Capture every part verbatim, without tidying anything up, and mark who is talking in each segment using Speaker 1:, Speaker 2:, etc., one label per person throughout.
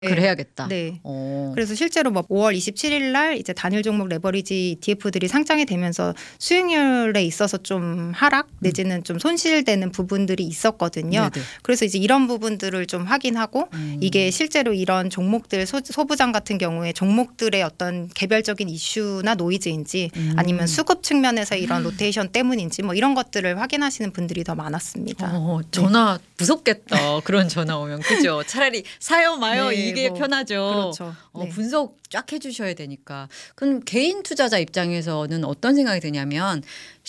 Speaker 1: 그래 해야겠다.
Speaker 2: 네.
Speaker 1: 어.
Speaker 2: 그래서 실제로 뭐 오월 이십칠일 날 이제 단일 종목 레버리지 이티에프들이 상장이 되면서 수익률에 있어서 좀 하락 내지는 좀 손실되는 부분들이 있었거든요.
Speaker 1: 네네.
Speaker 2: 그래서 이제 이런 부분들을 좀 확인하고
Speaker 1: 음.
Speaker 2: 이게 실제로 이런 종목들 소, 소부장 같은 경우에 종목들의 어떤 개별적인 이슈나 노이즈인지
Speaker 1: 음.
Speaker 2: 아니면 수급 측면에서 이런 로테이션 때문인지 뭐 이런 것들을 확인하시는 분들이 더 많았습니다.
Speaker 1: 어, 전화 무섭겠다. 그런 전화 오면 그죠. 차라리 사요 마요
Speaker 2: 네,
Speaker 1: 이게
Speaker 2: 뭐,
Speaker 1: 편하죠.
Speaker 2: 그렇죠.
Speaker 1: 어,
Speaker 2: 네.
Speaker 1: 분석 쫙 해주셔야 되니까. 그럼 개인 투자자 입장에서는 어떤 생각이 드냐면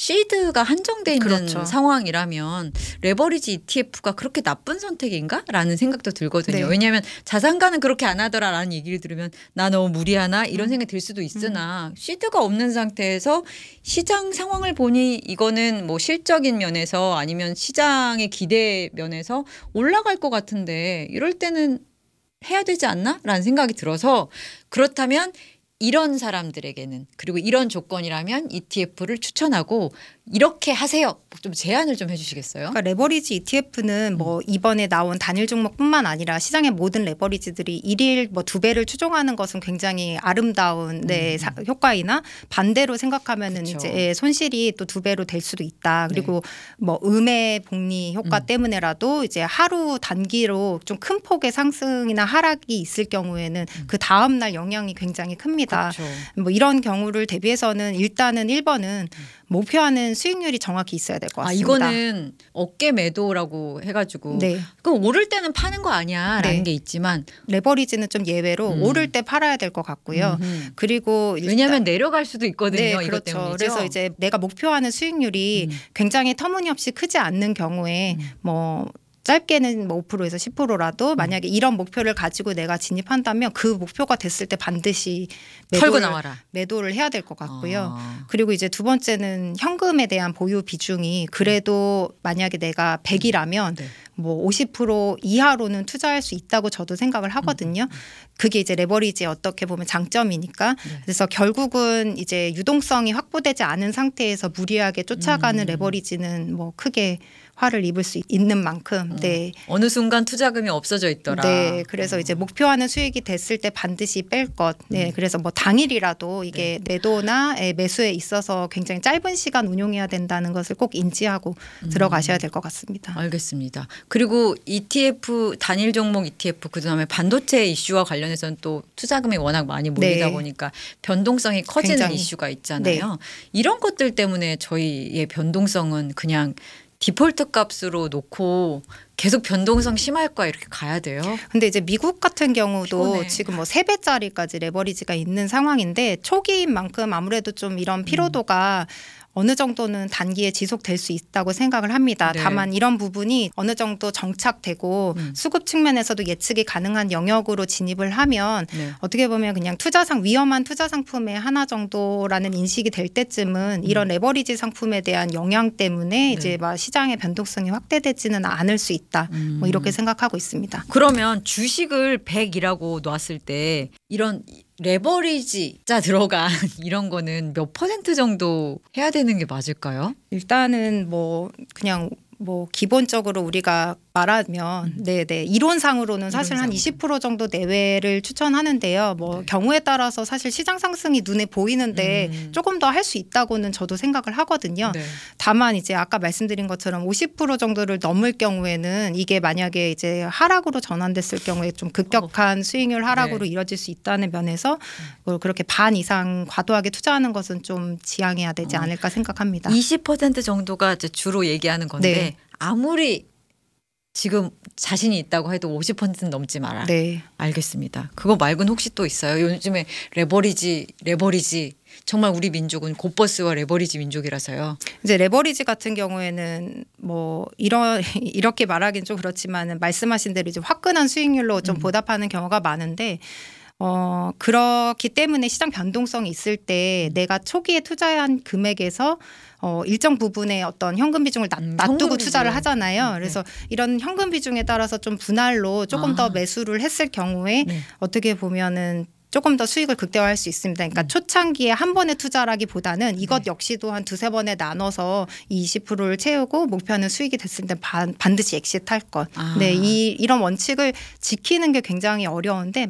Speaker 1: 시드가 한정돼 있는
Speaker 2: 그렇죠.
Speaker 1: 상황이라면 레버리지 이티에프가 그렇게 나쁜 선택인가? 라는 생각도 들거든요.
Speaker 2: 네.
Speaker 1: 왜냐하면 자산가는 그렇게 안 하더라라는 얘기를 들으면 나 너무 무리하나? 이런
Speaker 2: 음.
Speaker 1: 생각이 들 수도 있으나 시드가 없는 상태에서 시장 상황을 보니 이거는 뭐 실적인 면에서 아니면 시장의 기대 면에서 올라갈 것 같은데 이럴 때는 해야 되지 않나? 라는 생각이 들어서 그렇다면 이런 사람들에게는 그리고 이런 조건이라면 이티에프를 추천하고 이렇게 하세요. 좀 제안을 좀 해주시겠어요?
Speaker 2: 그러니까 레버리지 이티에프는 뭐 이번에 나온 단일 종목뿐만 아니라 시장의 모든 레버리지들이 일일 뭐 두 배를 추종하는 것은 굉장히 아름다운 네, 사, 효과이나 반대로 생각하면은
Speaker 1: 그쵸.
Speaker 2: 이제 손실이 또 두 배로 될 수도 있다. 그리고
Speaker 1: 네.
Speaker 2: 뭐 음의 복리 효과
Speaker 1: 음.
Speaker 2: 때문에라도 이제 하루 단기로 좀 큰 폭의 상승이나 하락이 있을 경우에는
Speaker 1: 음.
Speaker 2: 그 다음 날 영향이 굉장히 큽니다.
Speaker 1: 그렇죠.
Speaker 2: 뭐 이런 경우를 대비해서는 일단은 일 번은 목표하는 수익률이 정확히 있어야 될 것
Speaker 1: 아
Speaker 2: 같습니다.
Speaker 1: 이거는 어깨 매도라고 해가지고
Speaker 2: 네.
Speaker 1: 그럼 오를 때는 파는 거 아니야라는
Speaker 2: 네.
Speaker 1: 게 있지만
Speaker 2: 레버리지는 좀 예외로
Speaker 1: 음.
Speaker 2: 오를 때 팔아야 될 것 같고요.
Speaker 1: 음흠.
Speaker 2: 그리고 일단-
Speaker 1: 왜냐하면 내려갈 수도 있거든요.
Speaker 2: 네,
Speaker 1: 이것
Speaker 2: 그렇죠.
Speaker 1: 때문이죠.
Speaker 2: 그래서 이제 내가 목표하는 수익률이
Speaker 1: 음.
Speaker 2: 굉장히 터무니없이 크지 않는 경우에
Speaker 1: 음.
Speaker 2: 뭐 짧게는 뭐 오 퍼센트에서 십 퍼센트라도 만약에 이런 목표를 가지고 내가 진입한다면 그 목표가 됐을 때 반드시
Speaker 1: 털고
Speaker 2: 매도를,
Speaker 1: 나와라.
Speaker 2: 매도를 해야 될 것 같고요.
Speaker 1: 아.
Speaker 2: 그리고 이제 두 번째는 현금에 대한 보유 비중이 그래도 만약에 내가 백이라면
Speaker 1: 네.
Speaker 2: 뭐 오십 퍼센트 이하로는 투자할 수 있다고 저도 생각을 하거든요. 그게 이제 레버리지의 어떻게 보면 장점이니까.
Speaker 1: 네.
Speaker 2: 그래서 결국은 이제 유동성이 확보되지 않은 상태에서 무리하게 쫓아가는
Speaker 1: 음.
Speaker 2: 레버리지는 뭐 크게 화를 입을 수 있는 만큼 네.
Speaker 1: 어느 순간 투자금이 없어져 있더라.
Speaker 2: 네, 그래서
Speaker 1: 어.
Speaker 2: 이제 목표하는 수익이 됐을 때 반드시 뺄 것. 네,
Speaker 1: 음.
Speaker 2: 그래서 뭐 당일이라도 이게 매도나 예, 매수에 있어서 굉장히 짧은 시간 운용해야 된다는 것을 꼭 인지하고
Speaker 1: 음.
Speaker 2: 들어가셔야 될 것 같습니다.
Speaker 1: 알겠습니다. 그리고 이티에프 단일 종목 이티에프 그다음에 반도체 이슈와 관련해서는 또 투자금이 워낙 많이 몰리다
Speaker 2: 네.
Speaker 1: 보니까 변동성이 커지는
Speaker 2: 굉장히.
Speaker 1: 이슈가 있잖아요. 이런 것들 때문에 저희의 변동성은 그냥 디폴트 값으로 놓고 계속 변동성 심할 거야 이렇게 가야 돼요.
Speaker 2: 근데 이제 미국 같은 경우도
Speaker 1: 피곤해.
Speaker 2: 지금 뭐 세 배짜리까지 레버리지가 있는 상황인데 초기인 만큼 아무래도 좀 이런 피로도가 어느 정도는 단기에 지속될 수 있다고 생각을 합니다.
Speaker 1: 네.
Speaker 2: 다만 이런 부분이 어느 정도 정착되고
Speaker 1: 음.
Speaker 2: 수급 측면에서도 예측이 가능한 영역으로 진입을 하면
Speaker 1: 네.
Speaker 2: 어떻게 보면 그냥 투자상 위험한 투자 상품의 하나 정도라는 인식이 될 때쯤은 이런 레버리지 상품에 대한 영향 때문에 이제 막 시장의 변동성이 확대되지는 않을 수 있다.
Speaker 1: 음.
Speaker 2: 뭐 이렇게 생각하고 있습니다.
Speaker 1: 그러면 주식을 백이라고 놨을 때 이런 레버리지자 들어간 이런 거는 몇 퍼센트 정도 해야 되는 게 맞을까요?
Speaker 2: 일단은 뭐 그냥 뭐 기본적으로 우리가 말하면 네네 이론상으로는 사실 한
Speaker 1: 이론상으로.
Speaker 2: 이십 퍼센트 정도 내외를 추천하는데요. 뭐
Speaker 1: 네.
Speaker 2: 경우에 따라서 사실 시장 상승이 눈에 보이는데
Speaker 1: 음.
Speaker 2: 조금 더 할 수 있다고는 저도 생각을 하거든요.
Speaker 1: 네.
Speaker 2: 다만 이제 아까 말씀드린 것처럼 오십 퍼센트 정도를 넘을 경우에는 이게 만약에 이제 하락으로 전환됐을 경우에 좀 급격한 수익률 하락으로
Speaker 1: 네.
Speaker 2: 이뤄질 수 있다는 면에서 뭐 그렇게 반 이상 과도하게 투자하는 것은 좀 지양해야 되지
Speaker 1: 어.
Speaker 2: 않을까 생각합니다.
Speaker 1: 이십 퍼센트 정도가 이제 주로 얘기하는 건데
Speaker 2: 네.
Speaker 1: 아무리 지금 자신이 있다고 해도 오십 퍼센트는 넘지 마라.
Speaker 2: 네.
Speaker 1: 알겠습니다. 그거 말고는 혹시 또 있어요? 요즘에 레버리지 레버리지 정말 우리 민족은 곧버스와 레버리지 민족이라서요.
Speaker 2: 이제 레버리지 같은 경우에는 뭐 이런 이렇게 말하기는 좀 그렇지만 말씀하신 대로 이제 화끈한 수익률로 좀
Speaker 1: 음.
Speaker 2: 보답하는 경우가 많은데 어 그렇기 때문에 시장 변동성이 있을 때 내가 초기에 투자한 금액에서 어 일정 부분의 어떤 현금 비중을 놔,
Speaker 1: 음,
Speaker 2: 놔두고
Speaker 1: 현금
Speaker 2: 투자를
Speaker 1: 비중.
Speaker 2: 하잖아요.
Speaker 1: 음,
Speaker 2: 그래서 이런 현금 비중에 따라서 좀 분할로 조금
Speaker 1: 아.
Speaker 2: 더 매수를 했을 경우에
Speaker 1: 네.
Speaker 2: 어떻게 보면은 조금 더 수익을 극대화할 수 있습니다. 그러니까
Speaker 1: 음.
Speaker 2: 초창기에 한 번에 투자라기보다는 이것 역시도 한 두세 번에 나눠서 이 이십 퍼센트를 채우고 목표하는 수익이 됐을 때 반, 반드시 엑시트할 것.
Speaker 1: 아.
Speaker 2: 네, 이 이런 원칙을 지키는 게 굉장히 어려운데